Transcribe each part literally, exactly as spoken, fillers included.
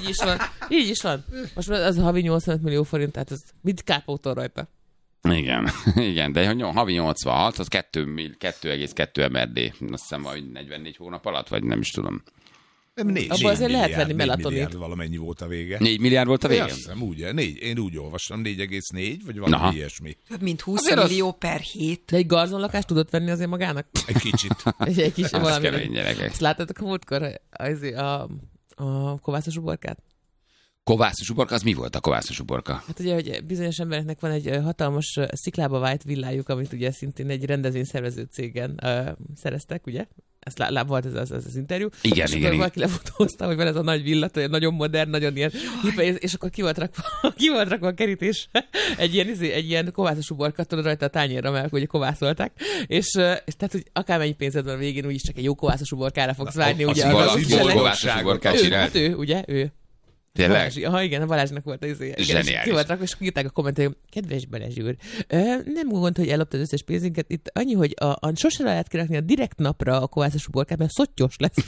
így is van. Így is van. Most az a havi nyolcvanöt millió forint, tehát ez mit kárpótol rajta? Igen, igen, de havi nyolcvanhat, az kettő egész kettő em er dé. Azt hiszem, hogy negyvennégy hónap alatt, vagy nem is tudom. Négy, abban azért lehet venni négy melatonit. milliárd valamennyi volt a vége. négy milliárd volt a vége? Azt hiszem, úgy, négy, én úgy olvastam, négy egész négy, vagy valami Aha. ilyesmi. Több mint húsz azért millió az... per hét. De egy garzonlakást tudott venni azért magának? Egy kicsit. egy, egy kis az valami. kemény gyerekek. Ezt láttatok a múltkor a, a, a kovászos uborkát? Kovászos uborka, az mi volt a kovászos uborka? Hát ugye, hogy bizonyos embereknek van egy hatalmas sziklába vájt villájuk, amit ugye szintén egy rendezvényszervező cégen uh, szereztek, ugye? Ezt lá, lá, volt ez az, az, az interjú. Igen, és igen, akkor igen. valaki lefotózta, hogy van ez a nagy villa, nagyon modern, nagyon ilyen hipe, és akkor ki volt rakva, ki volt rakva a kerítés egy ilyen, egy ilyen kovászos uborka, tudod, rajta a tányérra, mert ugye kovászolták, és, és tehát, hogy akármennyi pénzed van a végén, úgyis csak egy jó kovászos uborkára fogsz várni. Az, ugye, az, az, az, az kovászos uborkát csinált. Ő, ugye, ő. Tényleg? Ha igen, a Balázsnak volt az zseniális. Ki volt rakva, és írták a kommentet, kedves Balázs úr, nem gond, hogy elloptad az összes pénzünket, itt annyi, hogy a, a sosem lehet kirakni a direkt napra a kovászos uborkát, mert szottyos lesz.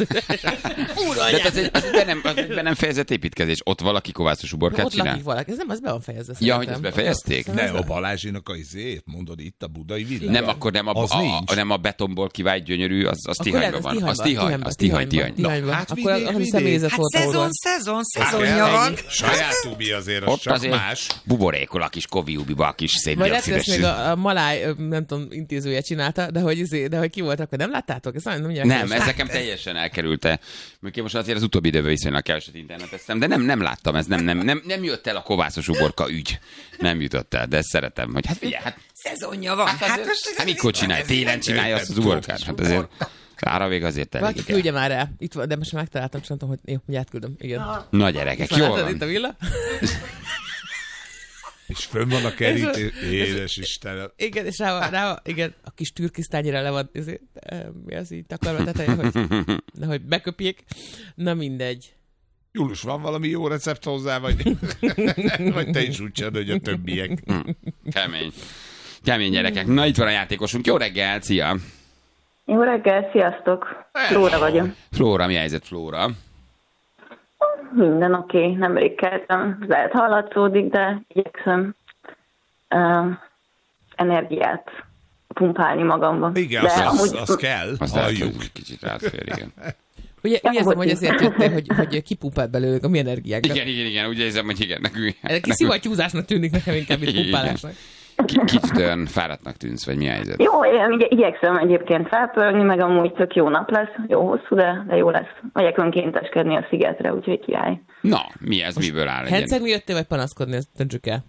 Úr, de ez egy, az be nem, az be nem fejezett építkezés. Ott valaki kovászos uborkát ott csinál? lakik valaki, ez nem, az be van fejezve. Ja, hogy ezt befejezték? Ne, a Balázsinak a izét, mondod itt a budai villám. Nem, akkor nem a, a, a, nem a betonból kivált gyönyörű, az, az Tihanyban van. Az Tihany, az Tihany, Tihany. Hát akkor a személyzet Hát volt. szezon, szezon, szezonja van. Sajátúbi azért, az ott csak azért más. Buborékol a kis koviubiba, a kis Vagy lehet, hogy széndioxides. ezt még a, a maláj, nem tudom, intézője csinálta, de hogy, izé, de hogy ki volt, akkor nem láttátok? Ez nem, nem, nem ez nekem teljesen elkerülte. Mondjuk most azért az utóbbi időben viszonylag keveset interneteztem, de nem, nem láttam, ez nem, nem, nem, nem jött el a kovászos uborka ügy. Nem jutott el, de ezt szeretem, hogy hát figyelj, hát... Szezonja van. Hát, hát, hát, hát mikor csinálja? Télen csinálja azt az uborkát? Hát azért... Ára még azért elég. Valaki küldje már el. Itt van, de most megtaláltam, és nem tudom, hogy jó, hogy átküldöm. Igen. Na gyerekek, jól van. Itt a villa. És fönn van a kerítés. Édes Istenem. Igen, és rá, rá igen, a kis türkisztányira le van, ezért, mi az így takarva teteje, hogy, hogy beköpjék. Na mindegy. Július, van valami jó recept hozzá, vagy, vagy te is úgy csinálod, hogy a többiek. Kemény. Kemény gyerekek. Na itt van a játékosunk. Jó reggel, szia! Jó reggel, sziasztok! Flóra vagyok. Flóra, mi helyzet, Flóra? Minden oké, okay. Nemrég keltem. Lehet hallatszódik, de igyekszem uh, energiát pumpálni magamban. Igen, de az, amúgy... az, az kell, azt halljuk. Egy kicsit átfér, igen. Ugye úgy érzem, hogy ezért jöttél, hogy, hogy kipumpált belőlük a mi energiákat. Igen, igen, igen, úgy érzem, hogy igen. Nekünk, Ez kis szivattyúzásnak tűnik nekem inkább, mint pumpálásnak. Kicsit olyan fáradtnak tűnsz, vagy mi a helyzet? Jó, én igy- igyekszem egyébként felpörni, meg amúgy tök jó nap lesz, jó hosszú, de, de jó lesz. Megyek önkénteskedni a szigetre, úgyhogy király. Na, mi ez, most miből áll egy Hercegni jöttél, vagy panaszkodni, ezt döntsük el.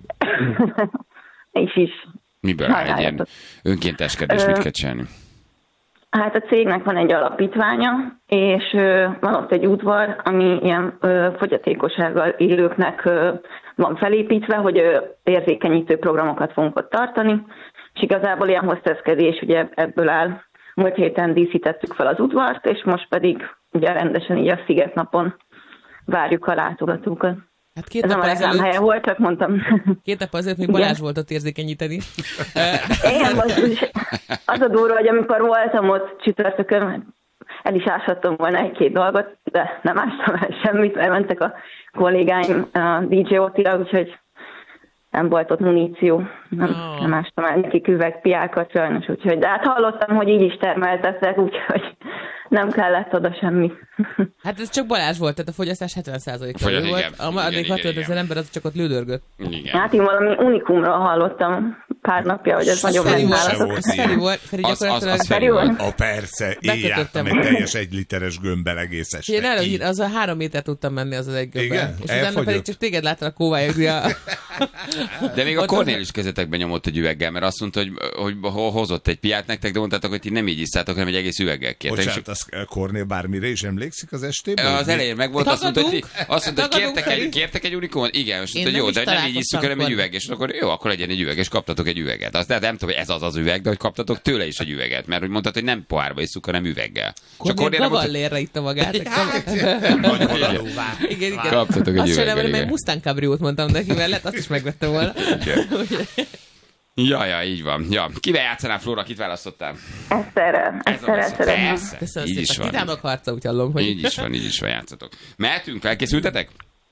És is. Miből áll egy ilyen önkénteskedés, mit kell csinálni? Hát a cégnek van egy alapítványa, és ö, van ott egy udvar, ami ilyen ö, fogyatékossággal élőknek ö, van felépítve, hogy ö, érzékenyítő programokat fogunk ott tartani, és igazából ilyen hosteszkedés ugye ebből áll. Múlt héten díszítettük fel az udvart, és most pedig ugye rendesen így a szigetnapon várjuk a látogatókat. Hát két Ez nap nem a ezelőtt, helye volt, csak mondtam. két nap azért még Balázs volt ott érzékenyíteni. Igen, az, az a durva, hogy amikor voltam ott csütörtökön, el is áshattam volna egy-két dolgot, de nem ástam el semmit, mert mentek a kollégáim a dé jé Attila, úgyhogy nem volt ott muníció. Nem, oh. nem ástam el nekik üvegpiákat sajnos, úgyhogy, de hát hallottam, hogy így is termeltettek, úgyhogy nem kellett oda semmi. Hát ez csak Balázs volt, tehát a fogyasztás hetven százalékra Fogyaszt, volt. igen, A maradék igen, hatvan ezer ember az csak ott lődörgött. Igen. Hát én valami unikumról hallottam pár napja, hogy ez nagyon Feri volt, megnálatok. az Feri volt, Feri Az- az- gyakorlatilag... az Feri volt. A persze, én Bekötöttem. jártam egy teljes egy literes gömbbel egész este. Én előhír, az a három méter tudtam menni az az egy gömbben. Igen? És utána Elfogyott? pedig csak téged láttam a kóvályogni a... De még a Kornél is kezetekben nyomott egy üveggel, mert azt mondta, hogy, hogy hozott egy piát nektek, de mondtátok, hogy ti nem így iszátok, hanem egy egész üveggel kértek. Bocsánat, az Kornél bármire is emlékszik az estében? Az elején meg volt, azt mondta, hogy, Tagadunk? azt mondta, hogy Tagadunk, kértek, egy, Feri? kértek egy unikumot? Igen, és Én mondta, nem jó, is de nem így isszuk, hanem egy találkoztam üveg, és akkor jó, akkor legyen egy üveg, és kaptatok egy üveget. Azt, de nem tudom, hogy ez az az üveg, de hogy kaptatok tőle is egy üveget, mert hogy mondtad, hogy nem pohárba isszuk, hanem üveggel. Kornél gavallérre itta magát. Nagyon odaadóvá. Igen, igen. Kaptatok egy Azt üveggel, sem, mert igen. Mustang Cabriót mondtam neki mellett, azt is megvette volna. Ja, ja, így van. Ja. Kivel játszanál, Flóra, kit választottál? Eszterrel, Ez a Eszterrel beszél. szeretném. Persze. Köszönöm Így is szépen. van. Titánok harca, úgy hallom, hogy... Így is van, így is van, játszatok. Mehetünk, felkészültetek?